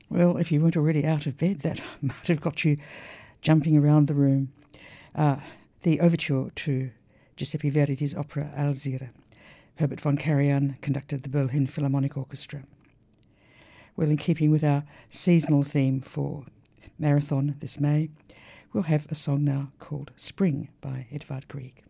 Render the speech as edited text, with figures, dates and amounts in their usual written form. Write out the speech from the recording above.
Well, if you weren't already out of bed, that might have got you jumping around the room. The overture to Giuseppe Verdi's opera Alzira. Herbert von Karajan conducted the Berlin Philharmonic Orchestra. Well, in keeping with our seasonal theme for Marathon this May, we'll have a song now called Spring by Edvard Grieg.